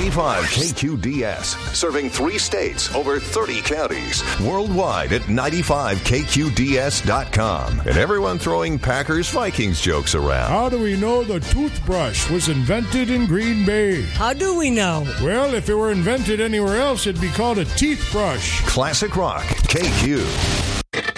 95 KQDS, serving 3 states, over 30 counties, worldwide at 95KQDS.com. And everyone throwing Packers-Vikings jokes around. How do we know the toothbrush was invented in Green Bay? How do we know? Well, if it were invented anywhere else, it'd be called a teeth brush. Classic Rock, KQ.